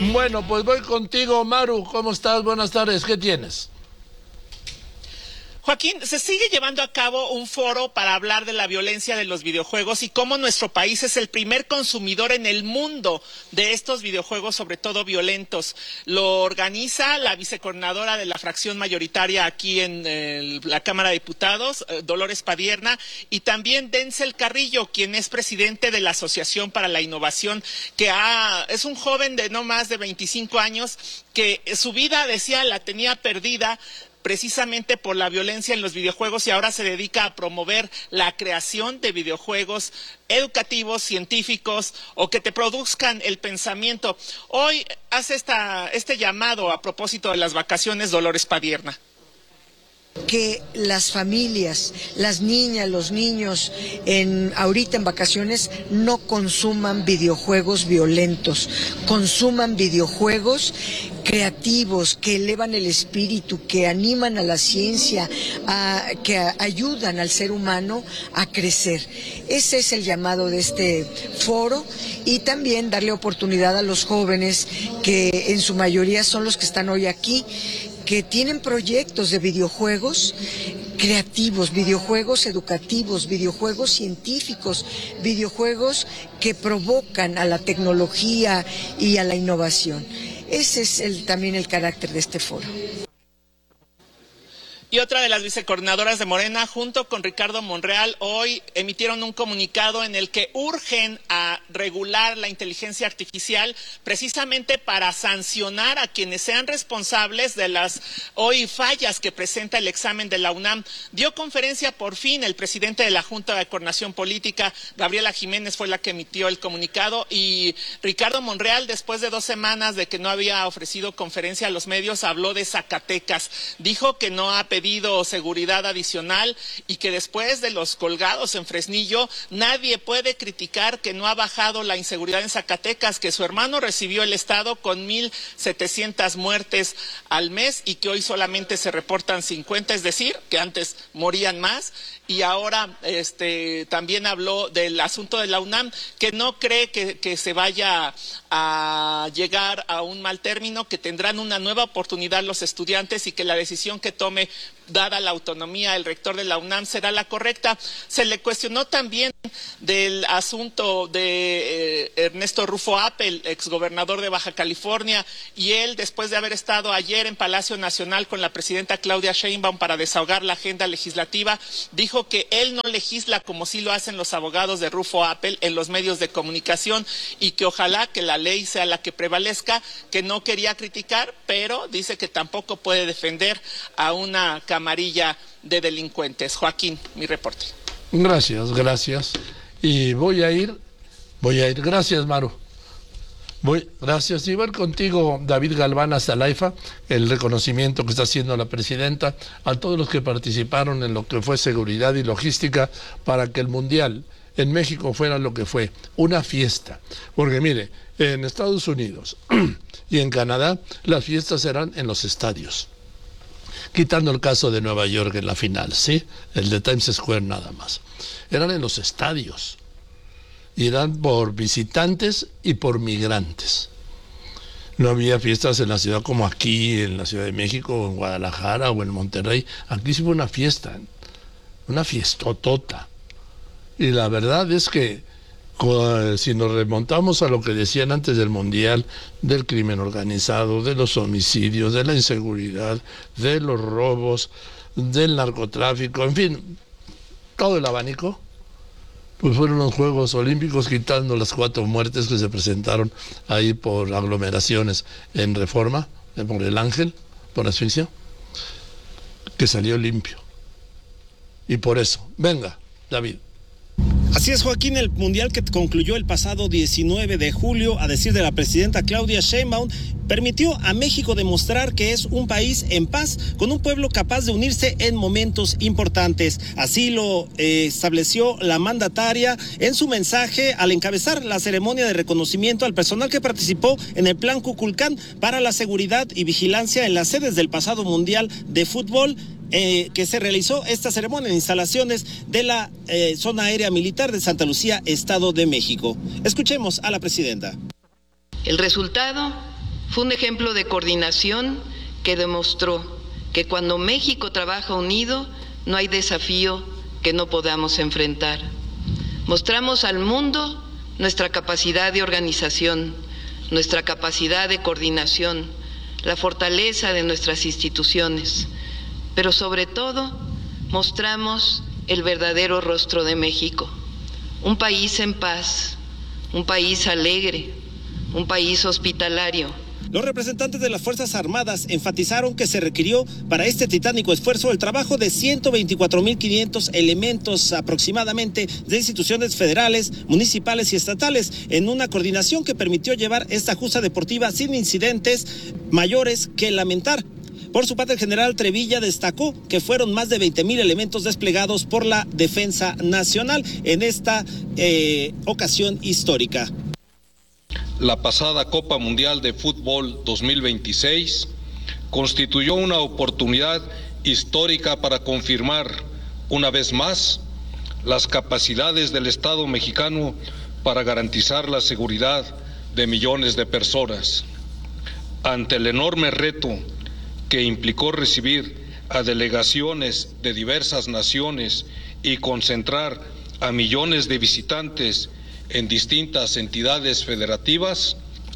Bueno, pues voy contigo, Maru. ¿Cómo estás? Buenas tardes. ¿Qué tienes? Joaquín, se sigue llevando a cabo un foro para hablar de la violencia de los videojuegos y cómo nuestro país es el primer consumidor en el mundo de estos videojuegos, sobre todo violentos. Lo organiza la vicecoordinadora de la fracción mayoritaria aquí en la Cámara de Diputados, Dolores Padierna, y también Denzel Carrillo, quien es presidente de la Asociación para la Innovación, es un joven de no más de 25 años que su vida, decía, la tenía perdida precisamente por la violencia en los videojuegos y ahora se dedica a promover la creación de videojuegos educativos, científicos o que te produzcan el pensamiento. Hoy hace este llamado a propósito de las vacaciones, Dolores Padierna. Que las familias, las niñas, los niños, ahorita en vacaciones no consuman videojuegos violentos, consuman videojuegos creativos, que elevan el espíritu, que animan a la ciencia, que ayudan al ser humano a crecer. Ese es el llamado de este foro, y también darle oportunidad a los jóvenes, que en su mayoría son los que están hoy aquí, que tienen proyectos de videojuegos creativos, videojuegos educativos, videojuegos científicos, videojuegos que provocan a la tecnología y a la innovación. Ese es también el carácter de este foro. Y otra de las vicecoordinadoras de Morena, junto con Ricardo Monreal, hoy emitieron un comunicado en el que urgen a regular la inteligencia artificial precisamente para sancionar a quienes sean responsables de las hoy fallas que presenta el examen de la UNAM. Dio conferencia por fin el presidente de la Junta de Coordinación Política, Gabriela Jiménez, fue la que emitió el comunicado, y Ricardo Monreal, después de 2 semanas de que no había ofrecido conferencia a los medios, habló de Zacatecas. Dijo que no ha pedido seguridad adicional y que después de los colgados en Fresnillo nadie puede criticar que no ha bajado la inseguridad en Zacatecas, que su hermano recibió el estado con 1,700 muertes al mes y que hoy solamente se reportan 50, es decir, que antes morían más. Y ahora también habló del asunto de la UNAM, que no cree que se vaya a llegar a un mal término, que tendrán una nueva oportunidad los estudiantes y que la decisión que tome, dada la autonomía del rector de la UNAM, será la correcta. Se le cuestionó también del asunto de Ernesto Rufo Appel, exgobernador de Baja California, y él, después de haber estado ayer en Palacio Nacional con la presidenta Claudia Sheinbaum para desahogar la agenda legislativa, dijo que él no legisla como sí lo hacen los abogados de Rufo Appel en los medios de comunicación y que ojalá que la ley sea la que prevalezca, que no quería criticar, pero dice que tampoco puede defender a una camarilla de delincuentes. Joaquín, mi reporte. Gracias. Y voy a ir. Gracias, Maru. Gracias. Y voy a ir contigo, David Galván, hasta la IFA, el reconocimiento que está haciendo la presidenta a todos los que participaron en lo que fue seguridad y logística para que el Mundial en México fuera lo que fue, una fiesta. Porque mire, en Estados Unidos y en Canadá las fiestas eran en los estadios, quitando el caso de Nueva York en la final, ¿sí? El de Times Square nada más. Eran en los estadios. Y eran por visitantes y por migrantes. No había fiestas en la ciudad como aquí, en la Ciudad de México, o en Guadalajara, o en Monterrey. Aquí sí fue una fiesta, una fiestotota. Y la verdad es que si nos remontamos a lo que decían antes del Mundial, del crimen organizado, de los homicidios, de la inseguridad, de los robos, del narcotráfico, en fin, todo el abanico, pues fueron los Juegos Olímpicos, quitando las 4 muertes que se presentaron ahí por aglomeraciones en Reforma, por el Ángel, por asfixia, que salió limpio. Y por eso, venga, David. Así es, Joaquín, el Mundial que concluyó el pasado 19 de julio, a decir de la presidenta Claudia Sheinbaum, permitió a México demostrar que es un país en paz, con un pueblo capaz de unirse en momentos importantes. Así lo estableció la mandataria en su mensaje al encabezar la ceremonia de reconocimiento al personal que participó en el Plan Kukulcán para la seguridad y vigilancia en las sedes del pasado Mundial de Fútbol, que se realizó esta ceremonia en instalaciones de la Zona Aérea Militar de Santa Lucía, Estado de México. Escuchemos a la presidenta. El resultado Fue un ejemplo de coordinación que demostró que cuando México trabaja unido, no hay desafío que no podamos enfrentar. Mostramos al mundo nuestra capacidad de organización, nuestra capacidad de coordinación, la fortaleza de nuestras instituciones, pero sobre todo mostramos el verdadero rostro de México, un país en paz, un país alegre, un país hospitalario. Los representantes de las Fuerzas Armadas enfatizaron que se requirió para este titánico esfuerzo el trabajo de 124.500 elementos aproximadamente de instituciones federales, municipales y estatales en una coordinación que permitió llevar esta justa deportiva sin incidentes mayores que lamentar. Por su parte, el general Trevilla destacó que fueron más de 20.000 elementos desplegados por la Defensa Nacional en esta ocasión histórica. La pasada Copa Mundial de Fútbol 2026 constituyó una oportunidad histórica para confirmar una vez más las capacidades del Estado mexicano para garantizar la seguridad de millones de personas. Ante el enorme reto que implicó recibir a delegaciones de diversas naciones y concentrar a millones de visitantes en distintas entidades federativas,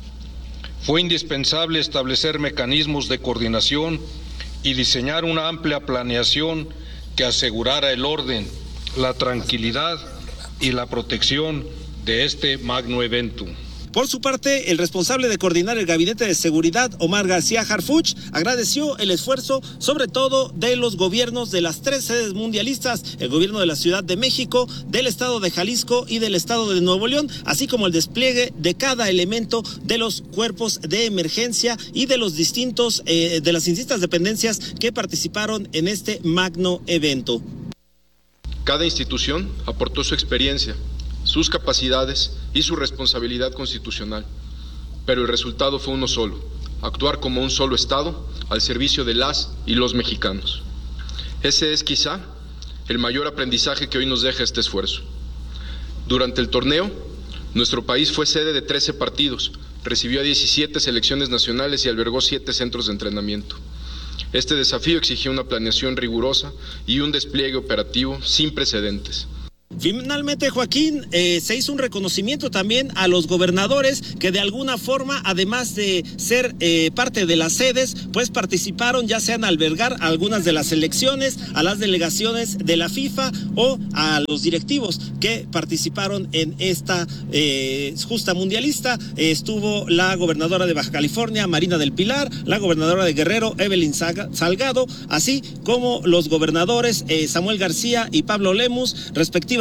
fue indispensable establecer mecanismos de coordinación y diseñar una amplia planeación que asegurara el orden, la tranquilidad y la protección de este magno evento. Por su parte, el responsable de coordinar el Gabinete de Seguridad, Omar García Harfuch, agradeció el esfuerzo, sobre todo de los gobiernos de las 3 sedes mundialistas, el gobierno de la Ciudad de México, del estado de Jalisco y del estado de Nuevo León, así como el despliegue de cada elemento de los cuerpos de emergencia y de los distintos, de las distintas dependencias que participaron en este magno evento. Cada institución aportó su experiencia, sus capacidades y su responsabilidad constitucional, pero el resultado fue uno solo: actuar como un solo Estado al servicio de las y los mexicanos. Ese es quizá el mayor aprendizaje que hoy nos deja este esfuerzo. Durante el torneo, nuestro país fue sede de 13 partidos, recibió a 17 selecciones nacionales y albergó 7 centros de entrenamiento. Este desafío exigió una planeación rigurosa y un despliegue operativo sin precedentes. Finalmente, Joaquín, se hizo un reconocimiento también a los gobernadores que de alguna forma, además de ser parte de las sedes, pues participaron ya sea en albergar algunas de las selecciones, a las delegaciones de la FIFA o a los directivos que participaron en esta justa mundialista. Estuvo la gobernadora de Baja California, Marina del Pilar, la gobernadora de Guerrero, Evelyn Salgado, así como los gobernadores Samuel García y Pablo Lemus, respectivamente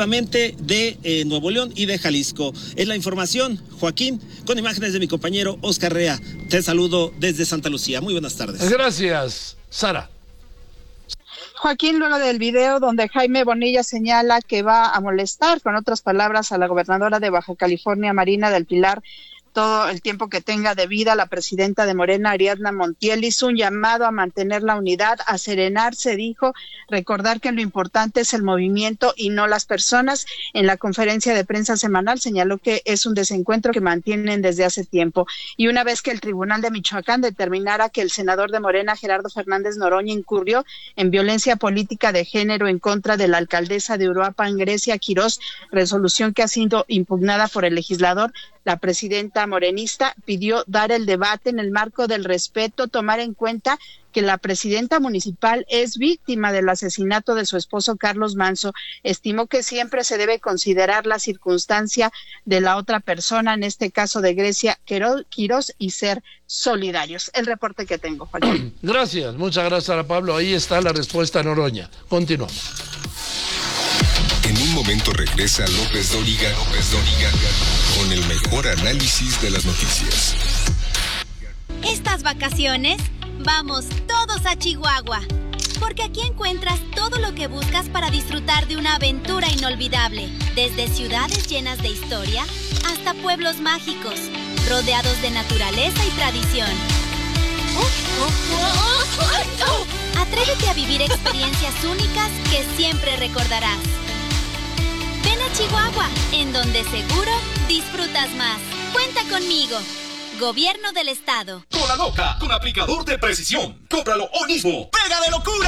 de Nuevo León y de Jalisco. Es la información, Joaquín, con imágenes de mi compañero Oscar Rea. Te saludo desde Santa Lucía. Muy buenas tardes. Gracias, Sara. Joaquín, luego del video donde Jaime Bonilla señala que va a molestar, con otras palabras, a la gobernadora de Baja California, Marina del Pilar, todo el tiempo que tenga de vida, la presidenta de Morena, Ariadna Montiel, hizo un llamado a mantener la unidad, a serenarse, dijo, recordar que lo importante es el movimiento y no las personas. En la conferencia de prensa semanal señaló que es un desencuentro que mantienen desde hace tiempo. Y una vez que el Tribunal de Michoacán determinara que el senador de Morena, Gerardo Fernández Noroña, incurrió en violencia política de género en contra de la alcaldesa de Uruapan, Grecia Quirós, resolución que ha sido impugnada por el legislador, la presidenta morenista pidió dar el debate en el marco del respeto, tomar en cuenta que la presidenta municipal es víctima del asesinato de su esposo Carlos Manso. Estimó que siempre se debe considerar la circunstancia de la otra persona, en este caso de Grecia Quirós, y ser solidarios. El reporte que tengo, Joaquín. Gracias, muchas gracias a Pablo. Ahí está la respuesta a Noroña. Continuamos. En un momento regresa López Dóriga con el mejor análisis de las noticias. Estas vacaciones, vamos todos a Chihuahua, porque aquí encuentras todo lo que buscas para disfrutar de una aventura inolvidable, desde ciudades llenas de historia hasta pueblos mágicos, rodeados de naturaleza y tradición. Atrévete a vivir experiencias únicas que siempre recordarás. Ven a Chihuahua, en donde seguro disfrutas más. Cuenta conmigo. Gobierno del Estado. Cola loca con aplicador de precisión. Cómpralo hoy mismo. ¡Pega de locura!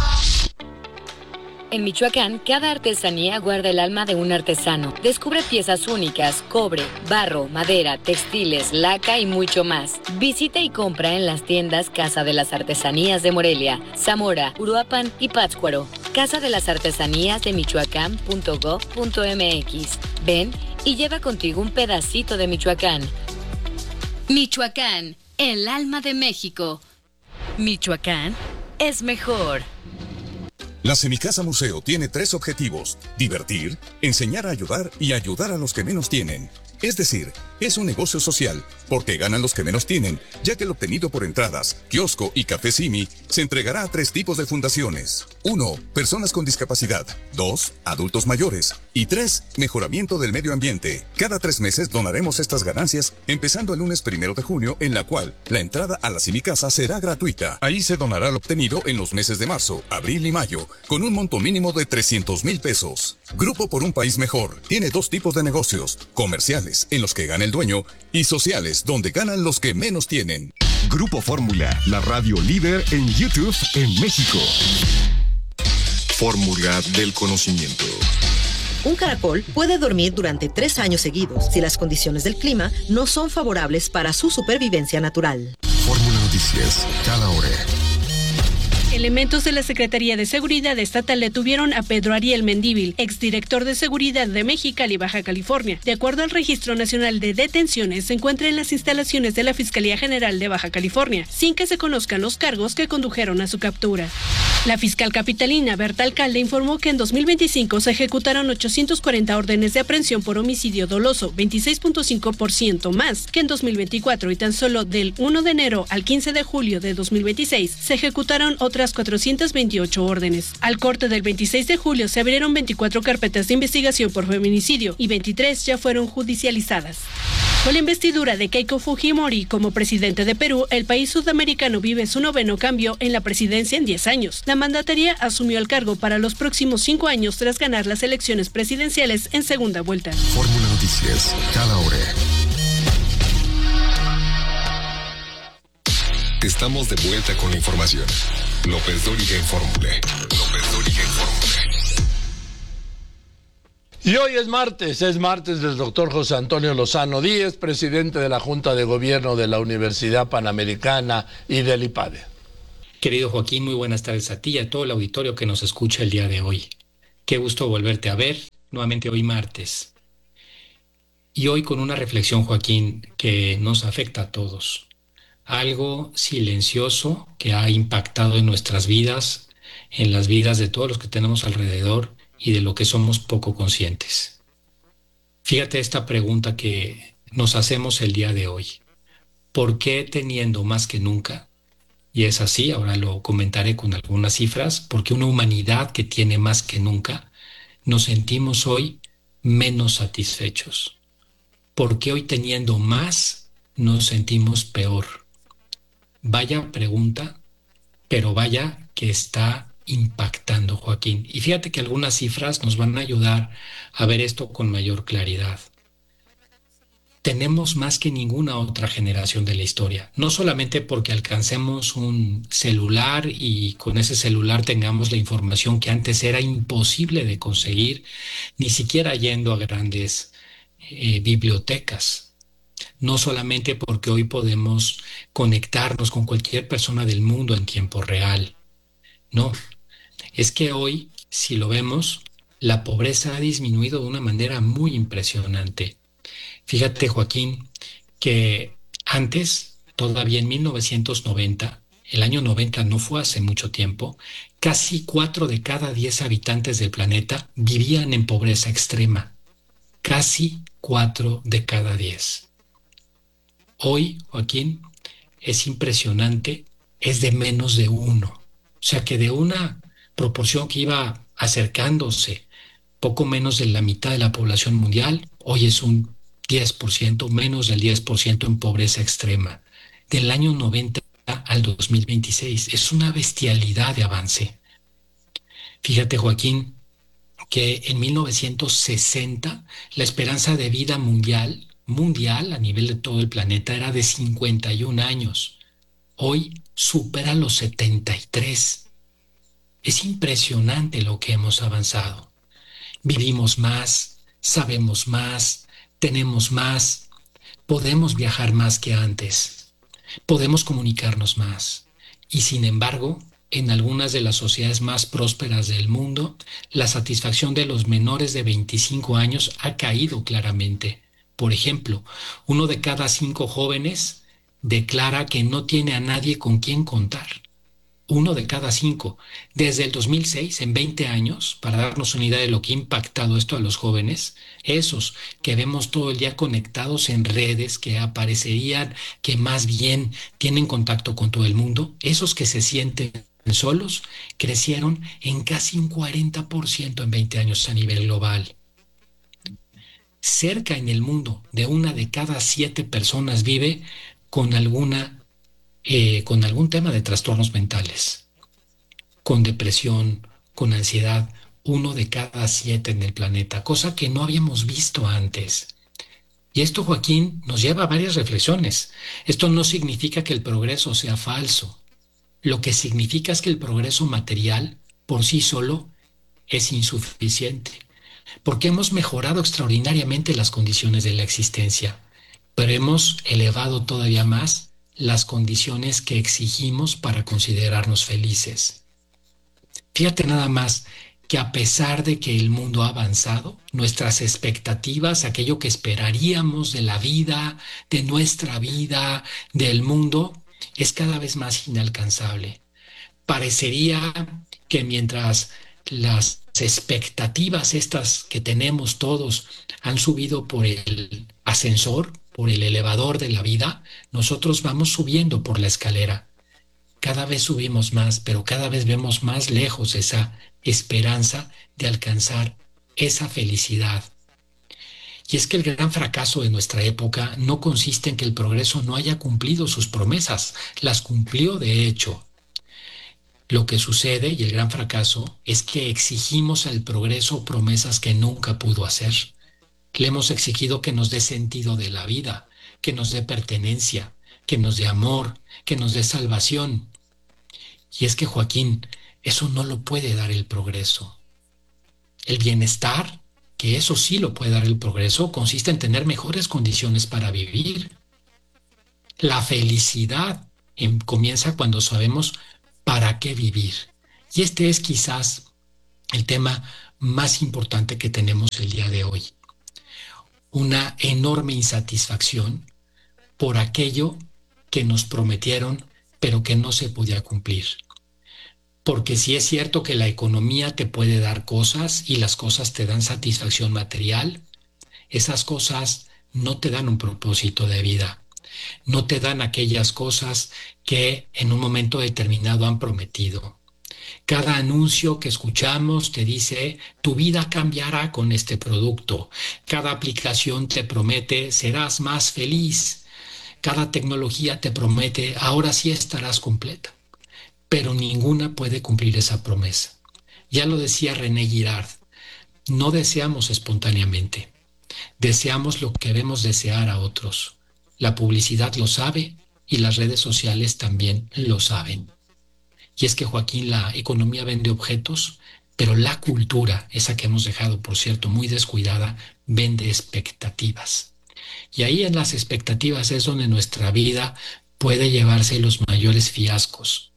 En Michoacán, cada artesanía guarda el alma de un artesano. Descubre piezas únicas, cobre, barro, madera, textiles, laca y mucho más. Visita y compra en las tiendas Casa de las Artesanías de Morelia, Zamora, Uruapan y Pátzcuaro. Casa de las Artesanías de Michoacán.gov.mx. Ven y lleva contigo un pedacito de Michoacán. Michoacán, el alma de México. Michoacán es mejor. La Semicasa Museo tiene 3 objetivos: divertir, enseñar a ayudar y ayudar a los que menos tienen. Es decir, es un negocio social, porque ganan los que menos tienen, ya que el obtenido por entradas, kiosco y café Simi se entregará a 3 tipos de fundaciones. 1. Personas con discapacidad. 2. Adultos mayores. Y 3. Mejoramiento del medio ambiente. Cada 3 meses donaremos estas ganancias, empezando el lunes 1 de junio, en la cual la entrada a la Semicasa será gratuita. Ahí se donará lo obtenido en los meses de marzo, abril y mayo, con un monto mínimo de 300,000 pesos. Grupo por un País Mejor tiene 2 tipos de negocios: comerciales, en los que gana el dueño, y sociales, donde ganan los que menos tienen. Grupo Fórmula, la radio líder en YouTube en México. Fórmula del conocimiento. Un caracol puede dormir durante 3 años seguidos si las condiciones del clima no son favorables para su supervivencia natural. Fórmula Noticias, cada hora. Elementos de la Secretaría de Seguridad Estatal detuvieron a Pedro Ariel Mendívil, exdirector de Seguridad de Mexicali, Baja California. De acuerdo al Registro Nacional de Detenciones, se encuentra en las instalaciones de la Fiscalía General de Baja California, sin que se conozcan los cargos que condujeron a su captura. La fiscal capitalina Berta Alcalde informó que en 2025 se ejecutaron 840 órdenes de aprehensión por homicidio doloso, 26.5% más que en 2024, y tan solo del 1 de enero al 15 de julio de 2026 se ejecutaron otras 428 órdenes. Al corte del 26 de julio se abrieron 24 carpetas de investigación por feminicidio y 23 ya fueron judicializadas. Con la investidura de Keiko Fujimori como presidente de Perú, el país sudamericano vive su 9º cambio en la presidencia en 10 años. La mandataria asumió el cargo para los próximos 5 años tras ganar las elecciones presidenciales en segunda vuelta. Fórmula Noticias, cada hora. Estamos de vuelta con la información. López Dóriga en Fórmula. López Dóriga en Fórmula. Y hoy es martes del doctor José Antonio Lozano Díez, presidente de la Junta de Gobierno de la Universidad Panamericana y del IPADE. Querido Joaquín, muy buenas tardes a ti y a todo el auditorio que nos escucha el día de hoy. Qué gusto volverte a ver, nuevamente hoy martes. Y hoy con una reflexión, Joaquín, que nos afecta a todos. Algo silencioso que ha impactado en nuestras vidas, en las vidas de todos los que tenemos alrededor y de lo que somos poco conscientes. Fíjate esta pregunta que nos hacemos el día de hoy. ¿Por qué teniendo más que nunca? Y es así, ahora lo comentaré con algunas cifras, porque una humanidad que tiene más que nunca, nos sentimos hoy menos satisfechos. ¿Por qué hoy teniendo más nos sentimos peor? Vaya pregunta, pero vaya que está impactando, Joaquín. Y fíjate que algunas cifras nos van a ayudar a ver esto con mayor claridad. Tenemos más que ninguna otra generación de la historia, no solamente porque alcancemos un celular y con ese celular tengamos la información que antes era imposible de conseguir, ni siquiera yendo a grandes bibliotecas. No solamente porque hoy podemos conectarnos con cualquier persona del mundo en tiempo real. No, es que hoy, si lo vemos, la pobreza ha disminuido de una manera muy impresionante. Fíjate, Joaquín, que antes, todavía en 1990, el año 90 no fue hace mucho tiempo, casi 4 de cada 10 habitantes del planeta vivían en pobreza extrema. Casi 4 de cada 10. Hoy, Joaquín, es impresionante, es de menos de 1. O sea que de una proporción que iba acercándose poco menos de la mitad de la población mundial, hoy es un 10%, menos del 10% en pobreza extrema. Del año 90 al 2026, es una bestialidad de avance. Fíjate, Joaquín, que en 1960 la esperanza de vida mundial mundial a nivel de todo el planeta era de 51 años. Hoy supera los 73. Es impresionante lo que hemos avanzado. Vivimos más, sabemos más, tenemos más, podemos viajar más que antes, podemos comunicarnos más. Y sin embargo, en algunas de las sociedades más prósperas del mundo, la satisfacción de los menores de 25 años ha caído claramente. Por ejemplo, 1 de cada 5 jóvenes declara que no tiene a nadie con quien contar. 1 de cada 5. Desde el 2006, en 20 años, para darnos una idea de lo que ha impactado esto a los jóvenes, esos que vemos todo el día conectados en redes, que aparecerían que más bien tienen contacto con todo el mundo, esos que se sienten solos, crecieron en casi un 40% en 20 años a nivel global. Cerca en el mundo de 1 de cada 7 personas vive con algún tema de trastornos mentales, con depresión, con ansiedad, 1 de cada 7 en el planeta, cosa que no habíamos visto antes. Y esto, Joaquín, nos lleva a varias reflexiones. Esto no significa que el progreso sea falso. Lo que significa es que el progreso material por sí solo es insuficiente, porque hemos mejorado extraordinariamente las condiciones de la existencia, pero hemos elevado todavía más las condiciones que exigimos para considerarnos felices. Fíjate nada más que a pesar de que el mundo ha avanzado, nuestras expectativas, aquello que esperaríamos de la vida, de nuestra vida, del mundo, es cada vez más inalcanzable. Parecería que mientras las expectativas estas que tenemos todos han subido por el ascensor, por el elevador de la vida, nosotros vamos subiendo por la escalera. Cada vez subimos más, pero cada vez vemos más lejos esa esperanza de alcanzar esa felicidad. Y es que el gran fracaso de nuestra época no consiste en que el progreso no haya cumplido sus promesas, las cumplió de hecho. Lo que sucede, y el gran fracaso, es que exigimos al progreso promesas que nunca pudo hacer. Le hemos exigido que nos dé sentido de la vida, que nos dé pertenencia, que nos dé amor, que nos dé salvación. Y es que, Joaquín, eso no lo puede dar el progreso. El bienestar, que eso sí lo puede dar el progreso, consiste en tener mejores condiciones para vivir. La felicidad comienza cuando sabemos para qué vivir. Y este es quizás el tema más importante que tenemos el día de hoy. Una enorme insatisfacción por aquello que nos prometieron, pero que no se podía cumplir. Porque sí es cierto que la economía te puede dar cosas y las cosas te dan satisfacción material, esas cosas no te dan un propósito de vida, no te dan aquellas cosas que en un momento determinado han prometido. Cada anuncio que escuchamos te dice, tu vida cambiará con este producto. Cada aplicación te promete, serás más feliz. Cada tecnología te promete, ahora sí estarás completa. Pero ninguna puede cumplir esa promesa. Ya lo decía René Girard, no deseamos espontáneamente, deseamos lo que vemos desear a otros. La publicidad lo sabe y las redes sociales también lo saben. Y es que, Joaquín, la economía vende objetos, pero la cultura, esa que hemos dejado, por cierto, muy descuidada, vende expectativas. Y ahí en las expectativas es donde nuestra vida puede llevarse los mayores fiascos.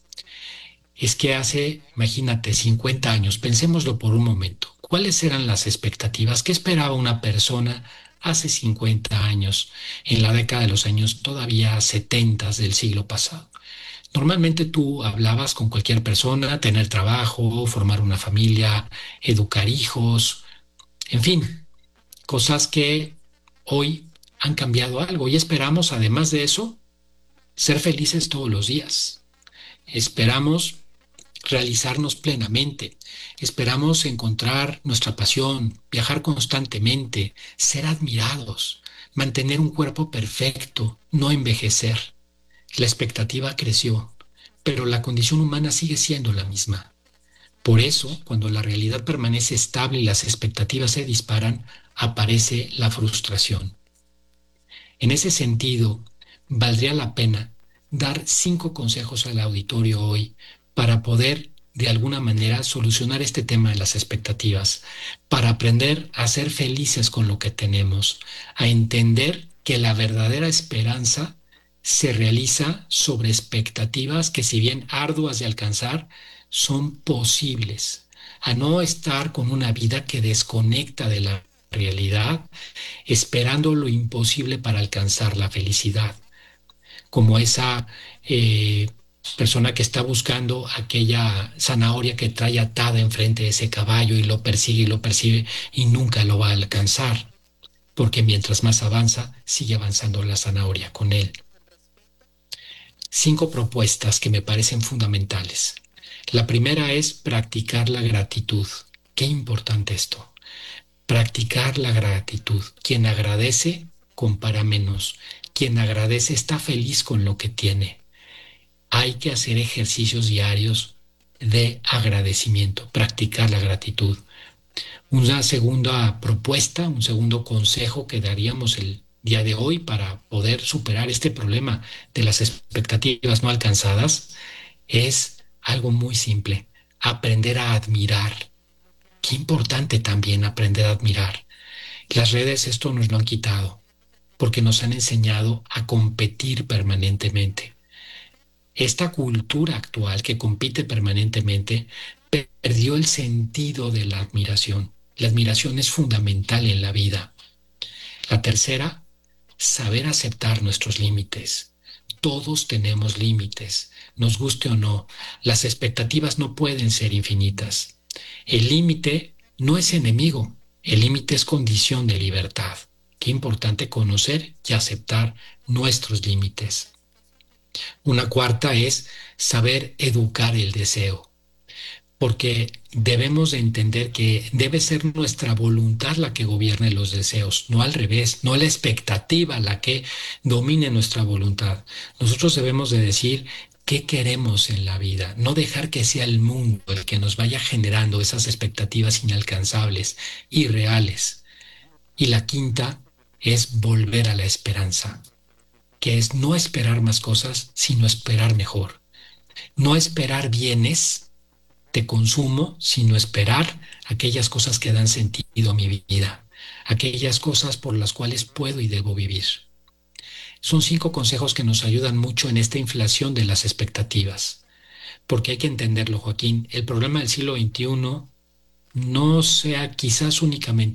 Es que hace, imagínate, 50 años, pensémoslo por un momento, ¿cuáles eran las expectativas? ¿Qué esperaba una persona hace 50 años, en la década de los años todavía 70 del siglo pasado? Normalmente tú hablabas con cualquier persona, tener trabajo, formar una familia, educar hijos, en fin, cosas que hoy han cambiado algo y esperamos, además de eso, ser felices todos los días. Esperamos realizarnos plenamente, esperamos encontrar nuestra pasión, viajar constantemente, ser admirados, mantener un cuerpo perfecto, no envejecer. La expectativa creció, pero la condición humana sigue siendo la misma. Por eso, cuando la realidad permanece estable y las expectativas se disparan, aparece la frustración. En ese sentido, valdría la pena dar 5 consejos al auditorio hoy para poder, de alguna manera, solucionar este tema de las expectativas, para aprender a ser felices con lo que tenemos, a entender que la verdadera esperanza se realiza sobre expectativas que, si bien arduas de alcanzar, son posibles, a no estar con una vida que desconecta de la realidad, esperando lo imposible para alcanzar la felicidad, como esa persona que está buscando aquella zanahoria que trae atada enfrente de ese caballo y lo persigue y nunca lo va a alcanzar, porque mientras más avanza, sigue avanzando la zanahoria con él. 5 propuestas que me parecen fundamentales. La primera es practicar la gratitud. Qué importante esto. Practicar la gratitud. Quien agradece, compara menos. Quien agradece está feliz con lo que tiene. Hay que hacer ejercicios diarios de agradecimiento, practicar la gratitud. Una segunda propuesta, un segundo consejo que daríamos el día de hoy para poder superar este problema de las expectativas no alcanzadas es algo muy simple: aprender a admirar. Qué importante también aprender a admirar. Las redes esto nos lo han quitado porque nos han enseñado a competir permanentemente. Esta cultura actual que compite permanentemente perdió el sentido de la admiración. La admiración es fundamental en la vida. La tercera, saber aceptar nuestros límites. Todos tenemos límites, nos guste o no. Las expectativas no pueden ser infinitas. El límite no es enemigo, el límite es condición de libertad. Qué importante conocer y aceptar nuestros límites. Una cuarta es saber educar el deseo, porque debemos de entender que debe ser nuestra voluntad la que gobierne los deseos, no al revés, no la expectativa la que domine nuestra voluntad. Nosotros debemos de decir qué queremos en la vida, no dejar que sea el mundo el que nos vaya generando esas expectativas inalcanzables, irreales. Y la quinta es volver a la esperanza, que es no esperar más cosas, sino esperar mejor. No esperar bienes de consumo, sino esperar aquellas cosas que dan sentido a mi vida, aquellas cosas por las cuales puedo y debo vivir. Son 5 consejos que nos ayudan mucho en esta inflación de las expectativas, porque hay que entenderlo, Joaquín, el problema del siglo XXI no sea quizás únicamente